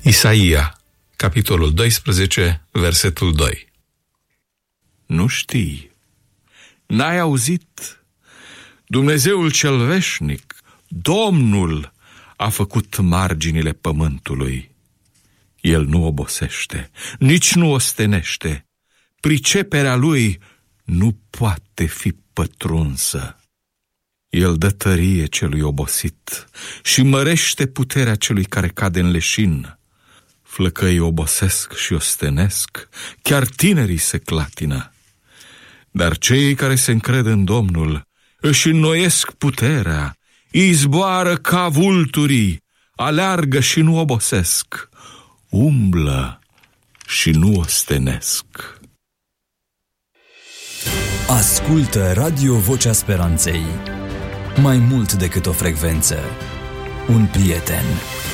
Isaia, capitolul 12, versetul 2. Nu știi, n-ai auzit? Dumnezeul cel veșnic, Domnul, a făcut marginile pământului. El nu obosește, nici nu ostenește. Priceperea lui nu poate fi pătrunsă. El dă tărie celui obosit și mărește puterea celui care cade în leșin. Flăcăii obosesc și ostenesc, chiar tinerii se clatină. Dar cei care se încred în Domnul își înnoiesc puterea, îi zboară ca vulturii, aleargă și nu obosesc, umblă și nu ostenesc. Ascultă Radio Vocea Speranței. Mai mult decât o frecvență, un prieten.